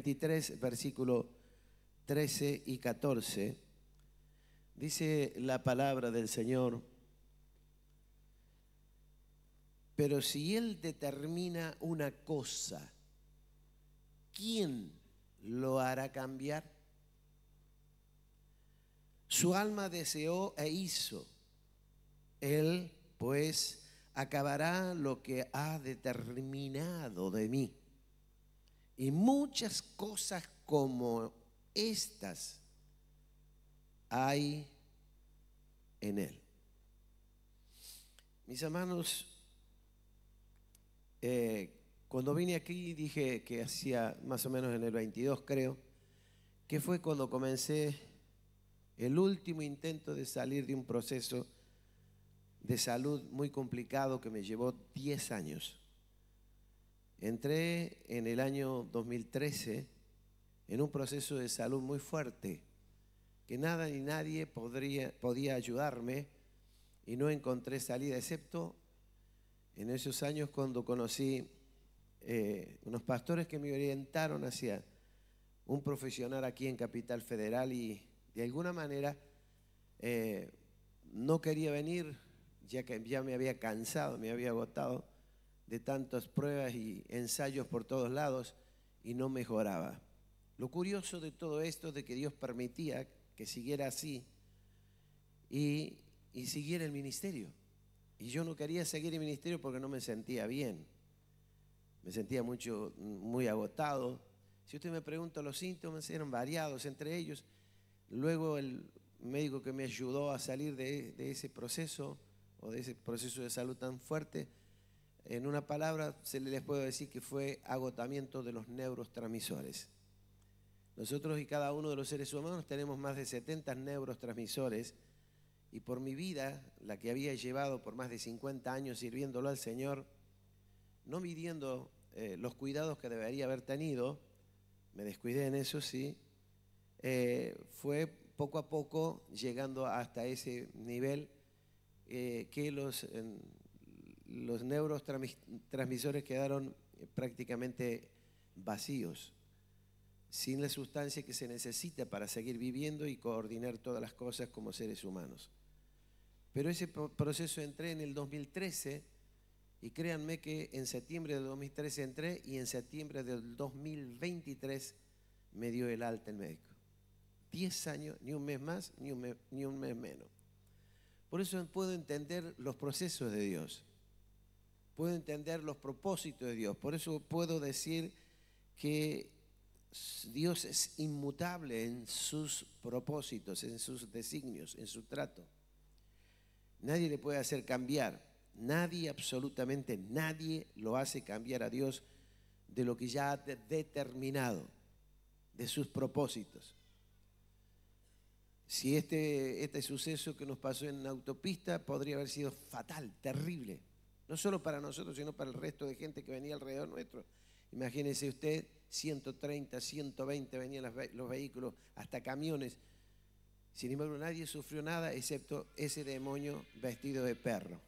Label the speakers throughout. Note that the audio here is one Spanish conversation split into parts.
Speaker 1: 23, versículo 13 y 14, dice la palabra del Señor: pero si Él determina una cosa, ¿quién lo hará cambiar? Su alma deseó e hizo. Él, pues, acabará lo que ha determinado de mí. Y muchas cosas como estas hay en Él. Mis hermanos, cuando vine aquí dije que hacía más o menos en el 22, creo, que fue cuando comencé el último intento de salir de un proceso de salud muy complicado que me llevó 10 años. Entré en el año 2013 en un proceso de salud muy fuerte, que nada ni nadie podía ayudarme, y no encontré salida, excepto en esos años cuando conocí unos pastores que me orientaron hacia un profesional aquí en Capital Federal, y de alguna manera no quería venir, ya que ya me había cansado, me había agotado de tantas pruebas y ensayos por todos lados y no mejoraba. Lo curioso de todo esto es de que Dios permitía que siguiera así y siguiera el ministerio. Y yo no quería seguir el ministerio porque no me sentía bien. Me sentía muy agotado. Si usted me pregunta, los síntomas eran variados, entre ellos, luego el médico que me ayudó a salir de ese proceso, o de ese proceso de salud tan fuerte, en una palabra les puedo decir que fue agotamiento de los neurotransmisores. Nosotros y cada uno de los seres humanos tenemos más de 70 neurotransmisores, y por mi vida, la que había llevado por más de 50 años sirviéndolo al Señor, no midiendo los cuidados que debería haber tenido, me descuidé en eso, sí, fue poco a poco llegando hasta ese nivel que los neurotransmisores quedaron prácticamente vacíos, sin la sustancia que se necesita para seguir viviendo y coordinar todas las cosas como seres humanos. Pero ese proceso entré en el 2013, y créanme que en septiembre del 2013 entré, y en septiembre del 2023 me dio el alta el médico. 10 años, ni un mes más, ni un mes menos. Por eso puedo entender los procesos de Dios, puedo entender los propósitos de Dios. Por eso puedo decir que Dios es inmutable en sus propósitos, en sus designios, en su trato. Nadie le puede hacer cambiar. Nadie, absolutamente nadie, lo hace cambiar a Dios de lo que ya ha determinado, de sus propósitos. Si este suceso que nos pasó en la autopista podría haber sido fatal, terrible, no solo para nosotros, sino para el resto de gente que venía alrededor nuestro. Imagínese usted, 130, 120 venían los vehículos, hasta camiones. Sin embargo, nadie sufrió nada excepto ese demonio vestido de perro.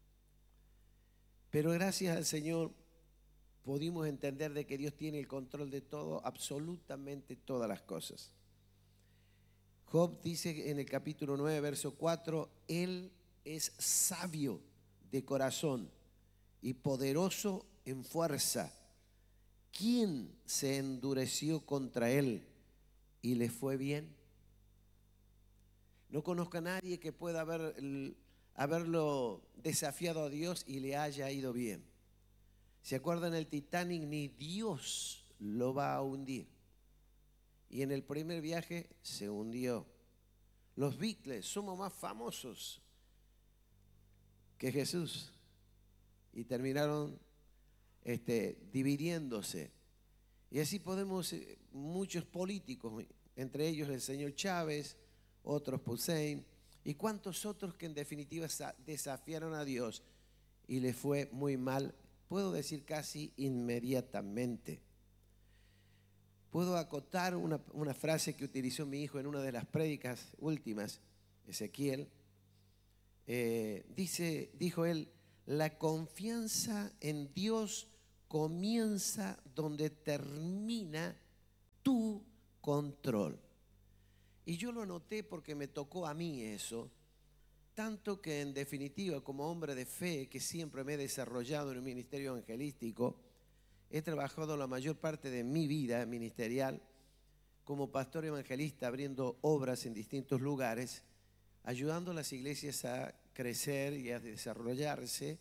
Speaker 1: Pero gracias al Señor pudimos entender de que Dios tiene el control de todo, absolutamente todas las cosas. Job dice en el capítulo 9, verso 4, Él es sabio de corazón y poderoso en fuerza. ¿Quién se endureció contra Él y le fue bien? No conozco a nadie que pueda haberlo desafiado a Dios y le haya ido bien. ¿Se acuerdan el Titanic? Ni Dios lo va a hundir. Y en el primer viaje se hundió. Los Beatles somos más famosos que Jesús y terminaron dividiéndose. Y así podemos, muchos políticos, entre ellos el señor Chávez, otros Hussein, y cuantos otros que en definitiva desafiaron a Dios y le fue muy mal, puedo decir casi inmediatamente. Puedo acotar una frase que utilizó mi hijo en una de las prédicas últimas, Ezequiel. Dijo él, la confianza en Dios comienza donde termina control. Y yo lo noté porque me tocó a mí eso, tanto que en definitiva, como hombre de fe, que siempre me he desarrollado en un ministerio evangelístico, he trabajado la mayor parte de mi vida ministerial como pastor evangelista, abriendo obras en distintos lugares, ayudando a las iglesias a crecer y a desarrollarse.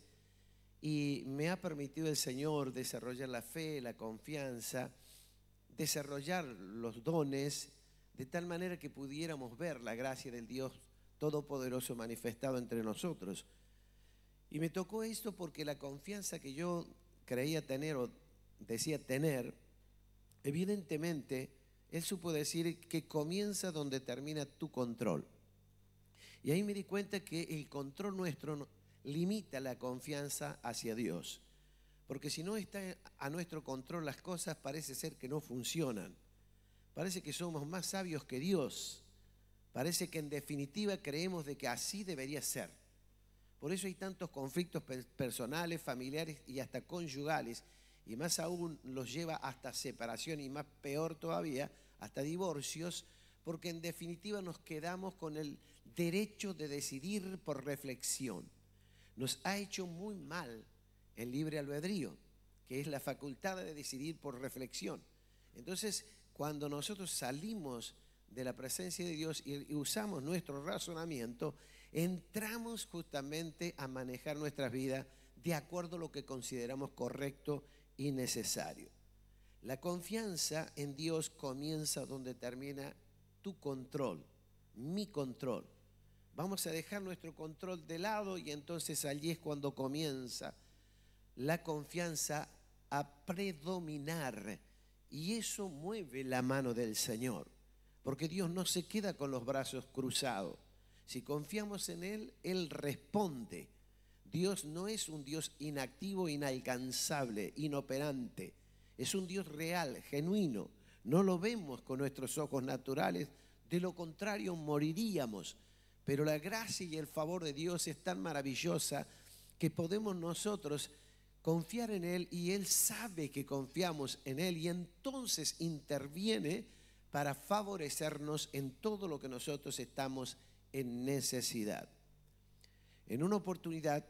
Speaker 1: Y me ha permitido el Señor desarrollar la fe, la confianza, desarrollar los dones, de tal manera que pudiéramos ver la gracia del Dios Todopoderoso manifestado entre nosotros. Y me tocó esto porque la confianza que yo creía tener o decía tener, evidentemente, él supo decir que comienza donde termina tu control. Y ahí me di cuenta que el control nuestro limita la confianza hacia Dios. Porque si no está a nuestro control las cosas, parece ser que no funcionan. Parece que somos más sabios que Dios. Parece que en definitiva creemos de que así debería ser. Por eso hay tantos conflictos personales, familiares y hasta conyugales. Y más aún los lleva hasta separación y más peor todavía, hasta divorcios, porque en definitiva nos quedamos con el derecho de decidir por reflexión. Nos ha hecho muy mal el libre albedrío, que es la facultad de decidir por reflexión. Entonces, cuando nosotros salimos de la presencia de Dios y usamos nuestro razonamiento, entramos justamente a manejar nuestras vidas de acuerdo a lo que consideramos correcto y necesario. La confianza en Dios comienza donde termina tu control, mi control. Vamos a dejar nuestro control de lado y entonces allí es cuando comienza la confianza a predominar, y eso mueve la mano del Señor, porque Dios no se queda con los brazos cruzados. Si confiamos en Él, Él responde. Dios no es un Dios inactivo, inalcanzable, inoperante. Es un Dios real, genuino. No lo vemos con nuestros ojos naturales, de lo contrario moriríamos. Pero la gracia y el favor de Dios es tan maravillosa que podemos nosotros confiar en Él y Él sabe que confiamos en Él y entonces interviene para favorecernos en todo lo que nosotros estamos en necesidad. En una oportunidad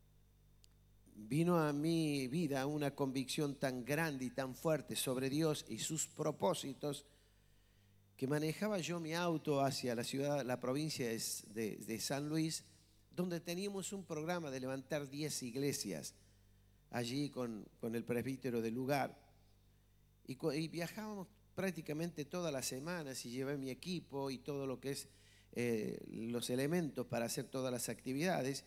Speaker 1: vino a mi vida una convicción tan grande y tan fuerte sobre Dios y sus propósitos que manejaba yo mi auto hacia la ciudad, la provincia de San Luis, donde teníamos un programa de levantar 10 iglesias allí con el presbítero del lugar. Y viajábamos prácticamente todas las semanas y llevé mi equipo y todo lo que es los elementos para hacer todas las actividades.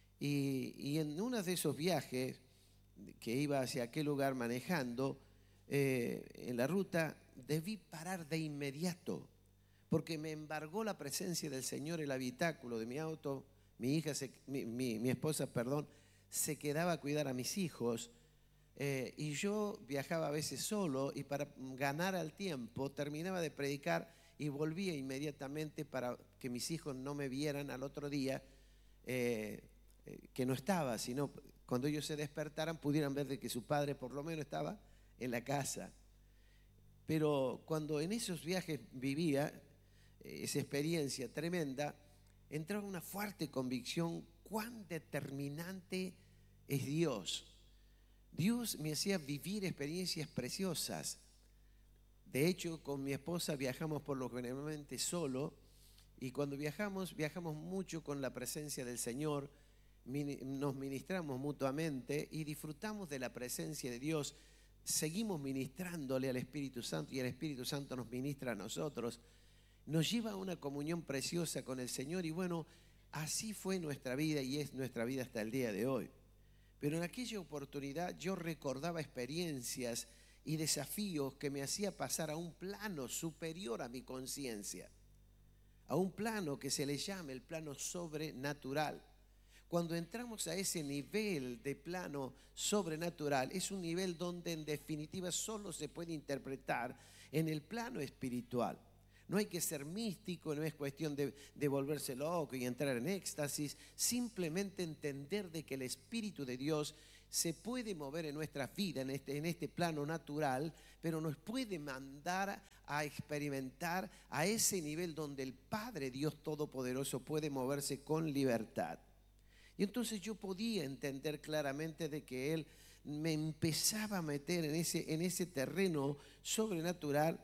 Speaker 1: Y en uno de esos viajes que iba hacia aquel lugar manejando, en la ruta debí parar de inmediato porque me embargó la presencia del Señor el habitáculo de mi auto. Mi esposa, se quedaba a cuidar a mis hijos y yo viajaba a veces solo y para ganar al tiempo terminaba de predicar y volvía inmediatamente para que mis hijos no me vieran al otro día que no estaba, sino cuando ellos se despertaran pudieran ver de que su padre por lo menos estaba en la casa. Pero cuando en esos viajes vivía esa experiencia tremenda, entraba una fuerte convicción cuán determinante es Dios. Dios me hacía vivir experiencias preciosas. De hecho, con mi esposa viajamos por lo generalmente solo, y cuando viajamos mucho con la presencia del Señor, nos ministramos mutuamente y disfrutamos de la presencia de Dios. Seguimos ministrándole al Espíritu Santo y el Espíritu Santo nos ministra a nosotros. Nos lleva a una comunión preciosa con el Señor y bueno, así fue nuestra vida y es nuestra vida hasta el día de hoy. Pero en aquella oportunidad yo recordaba experiencias y desafíos que me hacía pasar a un plano superior a mi conciencia, a un plano que se le llama el plano sobrenatural. Cuando entramos a ese nivel de plano sobrenatural, es un nivel donde en definitiva solo se puede interpretar en el plano espiritual. No hay que ser místico, no es cuestión de volverse loco y entrar en éxtasis, simplemente entender de que el Espíritu de Dios se puede mover en nuestras vidas, en este plano natural, pero nos puede mandar a experimentar a ese nivel donde el Padre Dios Todopoderoso puede moverse con libertad. Y entonces yo podía entender claramente de que Él me empezaba a meter en ese terreno sobrenatural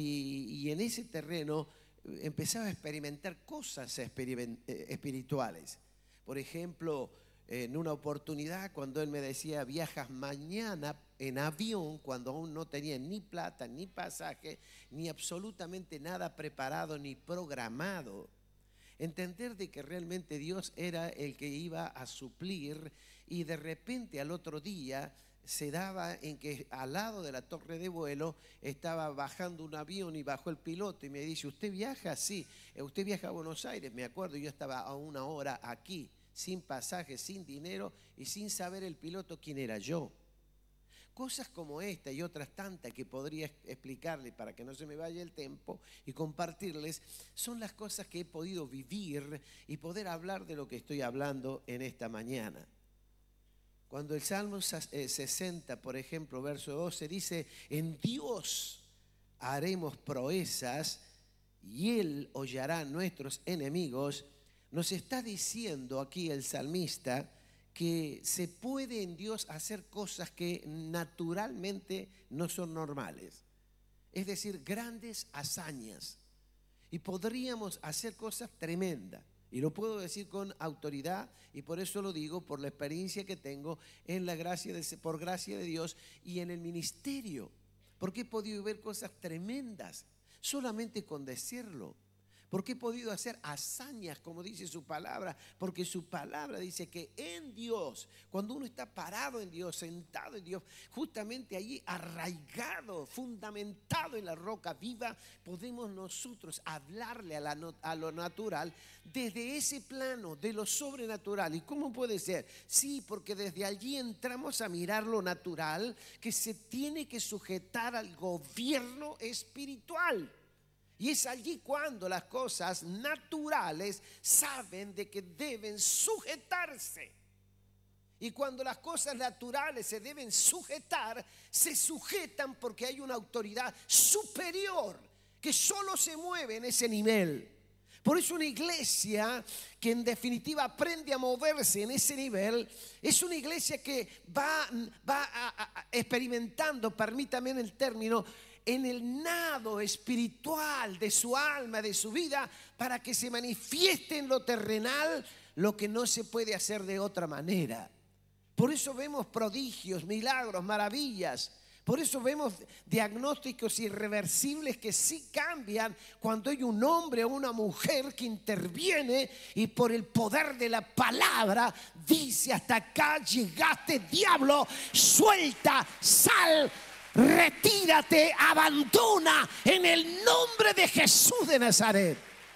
Speaker 1: y en ese terreno empezaba a experimentar cosas espirituales. Por ejemplo, en una oportunidad cuando Él me decía, viajas mañana en avión, cuando aún no tenía ni plata, ni pasaje, ni absolutamente nada preparado, ni programado. Entender de que realmente Dios era el que iba a suplir, y de repente al otro día se daba en que al lado de la torre de vuelo estaba bajando un avión y bajó el piloto y me dice, ¿usted viaja? Sí, usted viaja a Buenos Aires. Me acuerdo, yo estaba a una hora aquí, sin pasaje, sin dinero y sin saber el piloto quién era yo. Cosas como esta y otras tantas que podría explicarles para que no se me vaya el tiempo y compartirles, son las cosas que he podido vivir y poder hablar de lo que estoy hablando en esta mañana. Cuando el Salmo 60, por ejemplo, verso 12, dice, en Dios haremos proezas y Él hollará a nuestros enemigos, nos está diciendo aquí el salmista que se puede en Dios hacer cosas que naturalmente no son normales. Es decir, grandes hazañas. Y podríamos hacer cosas tremendas. Y lo puedo decir con autoridad y por eso lo digo, por la experiencia que tengo en la gracia por gracia de Dios y en el ministerio. Porque he podido ver cosas tremendas solamente con decirlo. Porque he podido hacer hazañas, como dice su palabra, porque su palabra dice que en Dios, cuando uno está parado en Dios, sentado en Dios, justamente allí arraigado, fundamentado en la roca viva, podemos nosotros hablarle a lo natural desde ese plano de lo sobrenatural. ¿Y cómo puede ser? Sí, porque desde allí entramos a mirar lo natural que se tiene que sujetar al gobierno espiritual. Y es allí cuando las cosas naturales saben de que deben sujetarse. Y cuando las cosas naturales se deben sujetar, se sujetan porque hay una autoridad superior que solo se mueve en ese nivel. Por eso una iglesia que en definitiva aprende a moverse en ese nivel, es una iglesia que va experimentando, permítame el término, en el nado espiritual de su alma, de su vida, para que se manifieste en lo terrenal lo que no se puede hacer de otra manera. Por eso vemos prodigios, milagros, maravillas. Por eso vemos diagnósticos irreversibles que sí cambian cuando hay un hombre o una mujer que interviene y por el poder de la palabra dice: hasta acá llegaste, diablo, suelta, sal, retírate, abandona en el nombre de Jesús de Nazaret.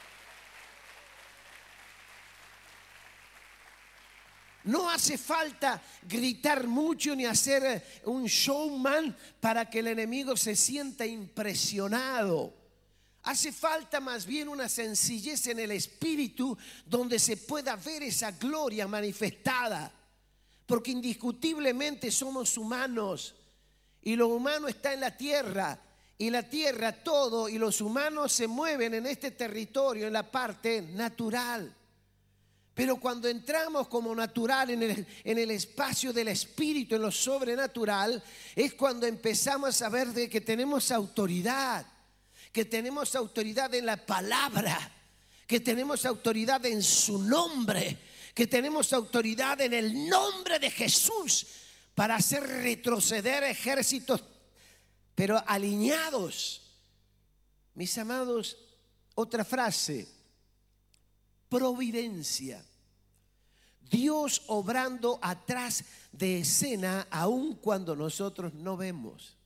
Speaker 1: No hace falta gritar mucho ni hacer un showman para que el enemigo se sienta impresionado. Hace falta más bien una sencillez en el espíritu donde se pueda ver esa gloria manifestada. Porque indiscutiblemente somos humanos y lo humano está en la tierra. Y la tierra todo y los humanos se mueven en este territorio en la parte natural. Pero cuando entramos como natural en el espacio del espíritu, en lo sobrenatural, es cuando empezamos a ver de que tenemos autoridad, que tenemos autoridad en la palabra, que tenemos autoridad en su nombre, que tenemos autoridad en el nombre de Jesús para hacer retroceder ejércitos, pero alineados. Mis amados, otra frase: providencia. Dios obrando atrás de escena aun cuando nosotros no vemos.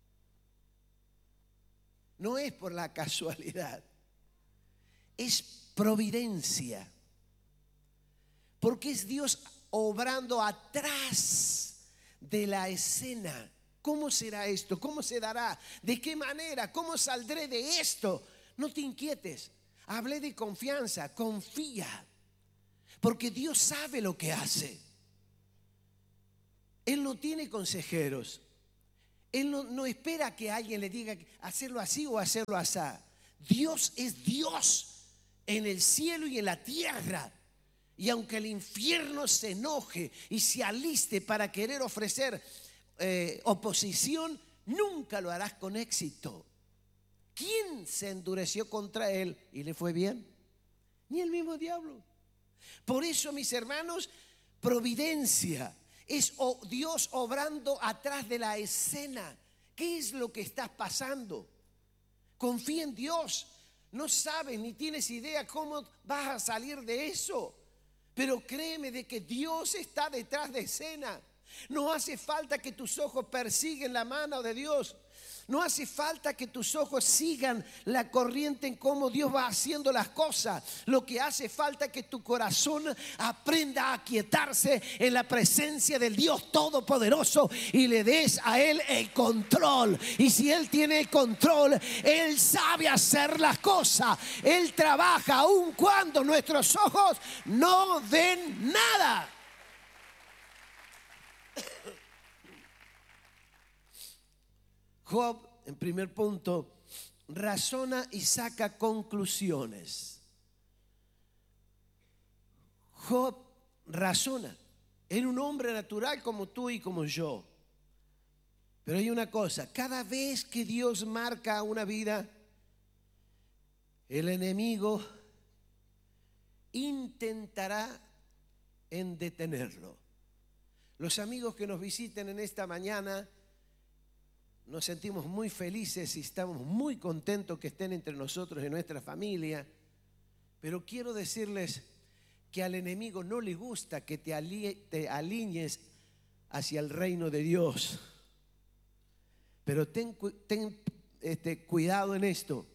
Speaker 1: No es por la casualidad, es providencia. Porque es Dios obrando atrás de la escena. ¿Cómo será esto? ¿Cómo se dará? ¿De qué manera? ¿Cómo saldré de esto? No te inquietes. Hablé de confianza, confía, porque Dios sabe lo que hace. Él no tiene consejeros. Él no espera que alguien le diga hacerlo así o hacerlo así. Dios es Dios en el cielo y en la tierra. Y aunque el infierno se enoje y se aliste para querer ofrecer oposición, nunca lo harás con éxito. ¿Quién se endureció contra él y le fue bien? Ni el mismo diablo. Por eso, mis hermanos, providencia es Dios obrando atrás de la escena. ¿Qué es lo que está pasando? Confía en Dios. No sabes ni tienes idea cómo vas a salir de eso, pero créeme de que Dios está detrás de escena. No hace falta que tus ojos persiguen la mano de Dios. No hace falta que tus ojos sigan la corriente en cómo Dios va haciendo las cosas. Lo que hace falta es que tu corazón aprenda a aquietarse en la presencia del Dios Todopoderoso y le des a Él el control. Y si Él tiene el control, Él sabe hacer las cosas. Él trabaja aun cuando nuestros ojos no ven nada. Job, en primer punto, razona y saca conclusiones. Job razona. Era un hombre natural como tú y como yo. Pero hay una cosa, cada vez que Dios marca una vida, el enemigo intentará en detenerlo. Los amigos que nos visiten en esta mañana, nos sentimos muy felices y estamos muy contentos que estén entre nosotros y nuestra familia. Pero quiero decirles que al enemigo no le gusta que te alinees hacia el reino de Dios. Pero ten cuidado en esto.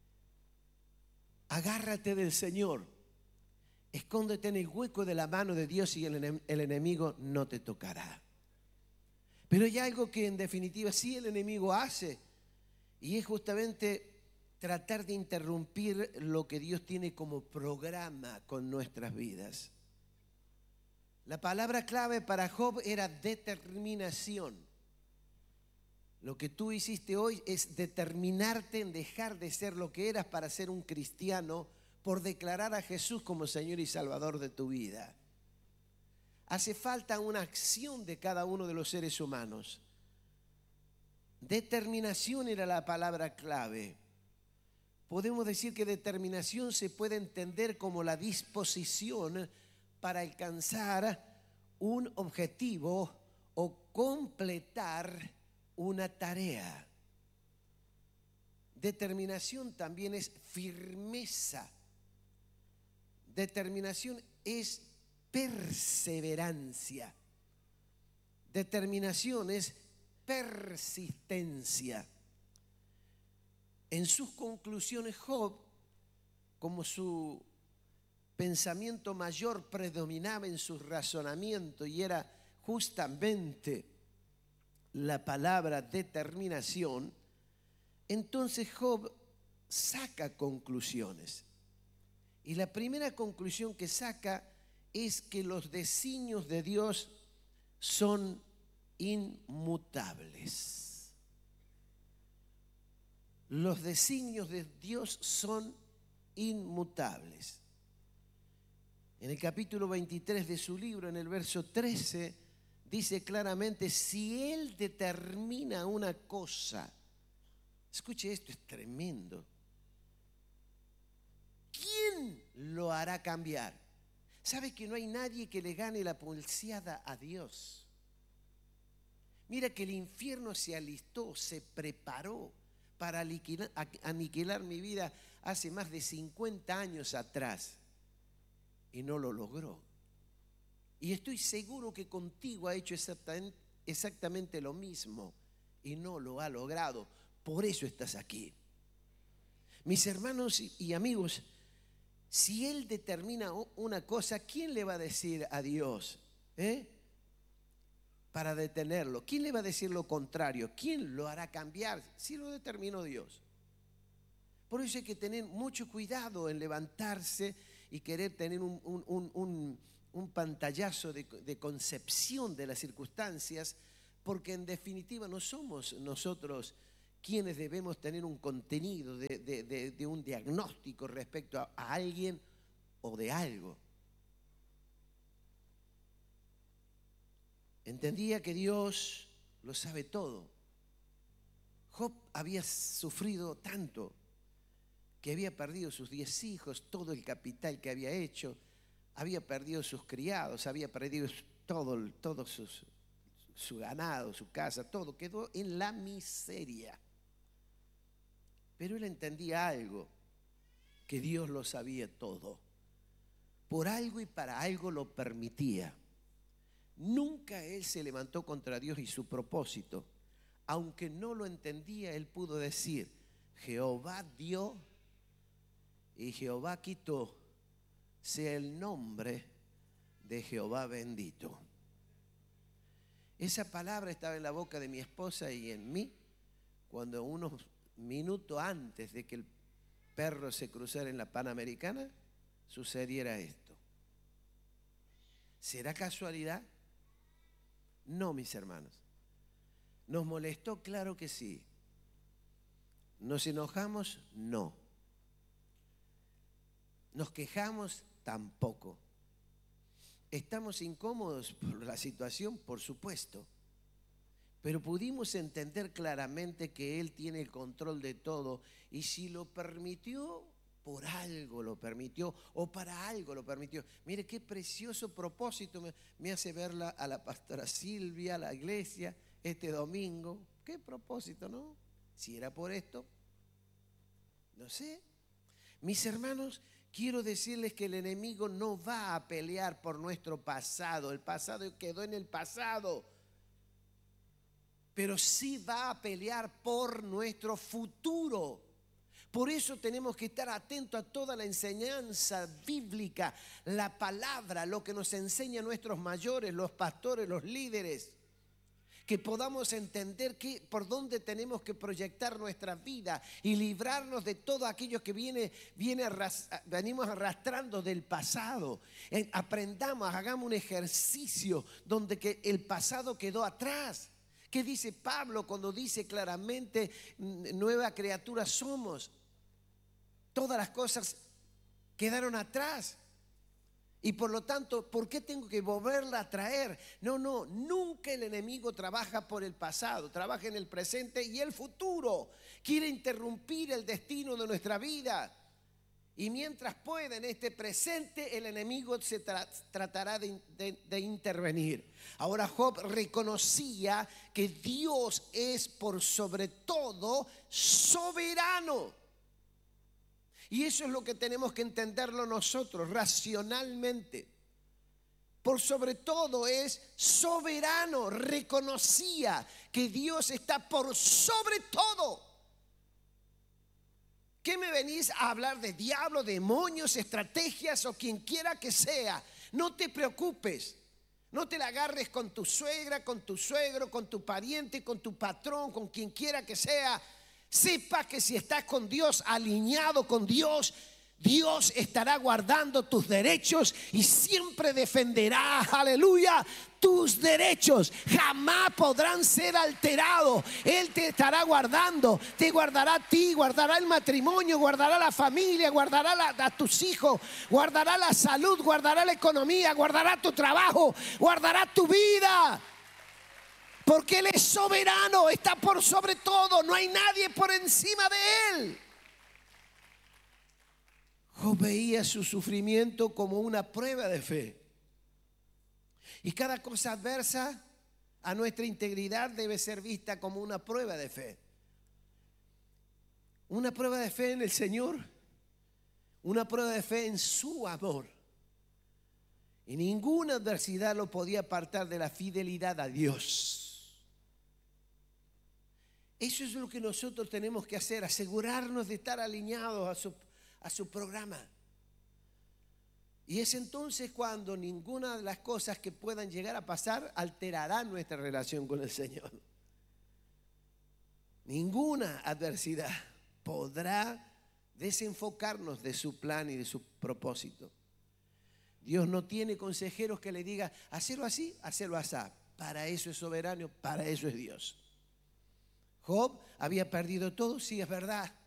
Speaker 1: Agárrate del Señor. Escóndete en el hueco de la mano de Dios y el enemigo no te tocará. Pero hay algo que en definitiva sí el enemigo hace, y es justamente tratar de interrumpir lo que Dios tiene como programa con nuestras vidas. La palabra clave para Job era determinación. Lo que tú hiciste hoy es determinarte en dejar de ser lo que eras para ser un cristiano por declarar a Jesús como Señor y Salvador de tu vida. Hace falta una acción de cada uno de los seres humanos. Determinación era la palabra clave. Podemos decir que determinación se puede entender como la disposición para alcanzar un objetivo o completar una tarea. Determinación también es firmeza. Determinación es perseverancia. Determinación es persistencia. En sus conclusiones, Job, como su pensamiento mayor predominaba en su razonamiento y era justamente la palabra determinación, entonces Job saca conclusiones. Y la primera conclusión que saca es que los designios de Dios son inmutables. Los designios de Dios son inmutables. En el capítulo 23 de su libro, en el verso 13, dice claramente: si Él determina una cosa, escuche esto, es tremendo, ¿quién lo hará cambiar? ¿Sabe que no hay nadie que le gane la pulseada a Dios? Mira que el infierno se alistó, se preparó para aniquilar mi vida hace más de 50 años atrás y no lo logró. Y estoy seguro que contigo ha hecho exactamente lo mismo y no lo ha logrado. Por eso estás aquí. Mis hermanos y amigos, si Él determina una cosa, ¿quién le va a decir a Dios para detenerlo? ¿Quién le va a decir lo contrario? ¿Quién lo hará cambiar si lo determinó Dios? Por eso hay que tener mucho cuidado en levantarse y querer tener un un pantallazo de concepción de las circunstancias, porque en definitiva no somos nosotros quienes debemos tener un contenido de un diagnóstico respecto a alguien o de algo. Entendía que Dios lo sabe todo. Job había sufrido tanto que había perdido sus 10 hijos, todo el capital que había hecho, había perdido sus criados, había perdido todo su ganado, su casa, todo quedó en la miseria. Pero él entendía algo, que Dios lo sabía todo. Por algo y para algo lo permitía. Nunca él se levantó contra Dios y su propósito. Aunque no lo entendía, él pudo decir: Jehová dio y Jehová quitó, sea el nombre de Jehová bendito. Esa palabra estaba en la boca de mi esposa y en mí cuando unos minutos antes de que el perro se cruzara en la Panamericana sucediera esto. ¿Será casualidad? No, mis hermanos. ¿Nos molestó? Claro que sí. ¿Nos enojamos? No. ¿Nos quejamos? Tampoco. ¿Estamos incómodos por la situación? Por supuesto. Pero pudimos entender claramente que Él tiene el control de todo, y si lo permitió, por algo lo permitió, o para algo lo permitió. Mire qué precioso propósito me hace verla a la pastora Silvia, a la iglesia, este domingo. Qué propósito, ¿no? Si era por esto, no sé. Mis hermanos, quiero decirles que el enemigo no va a pelear por nuestro pasado. El pasado quedó en el pasado. Pero sí va a pelear por nuestro futuro. Por eso tenemos que estar atentos a toda la enseñanza bíblica, la palabra, lo que nos enseñan nuestros mayores, los pastores, los líderes. Que podamos entender por dónde tenemos que proyectar nuestra vida y librarnos de todo aquello que venimos arrastrando del pasado. Aprendamos, hagamos un ejercicio donde que el pasado quedó atrás. ¿Qué dice Pablo cuando dice claramente nueva criatura somos? Todas las cosas quedaron atrás. Y por lo tanto, ¿por qué tengo que volverla a traer? No, nunca el enemigo trabaja por el pasado, trabaja en el presente y el futuro. Quiere interrumpir el destino de nuestra vida. Y mientras pueda en este presente, el enemigo se tratará de intervenir. Ahora Job reconocía que Dios es por sobre todo soberano. Y eso es lo que tenemos que entenderlo nosotros racionalmente. Por sobre todo es soberano. Reconocía que Dios está por sobre todo. ¿Qué me venís a hablar de diablo, demonios, estrategias o quien quiera que sea? No te preocupes. No te la agarres con tu suegra, con tu suegro, con tu pariente, con tu patrón, con quien quiera que sea. Sepa que si estás con Dios, alineado con Dios, Dios estará guardando tus derechos y siempre defenderá, aleluya, tus derechos. Jamás podrán ser alterados. Él te estará guardando, te guardará a ti, guardará el matrimonio, guardará la familia, guardará a tus hijos, guardará la salud, guardará la economía, guardará tu trabajo, guardará tu vida. Porque Él es soberano, está por sobre todo, no hay nadie por encima de Él. Job veía su sufrimiento como una prueba de fe. Y cada cosa adversa a nuestra integridad debe ser vista como una prueba de fe. Una prueba de fe en el Señor, una prueba de fe en su amor. Y ninguna adversidad lo podía apartar de la fidelidad a Dios. Eso es lo que nosotros tenemos que hacer, asegurarnos de estar alineados a su programa. Y es entonces cuando ninguna de las cosas que puedan llegar a pasar alterará nuestra relación con el Señor. Ninguna adversidad podrá desenfocarnos de su plan y de su propósito. Dios no tiene consejeros que le digan, hacelo así, hacelo así. Para eso es soberano, para eso es Dios. Job había perdido todo, sí, es verdad.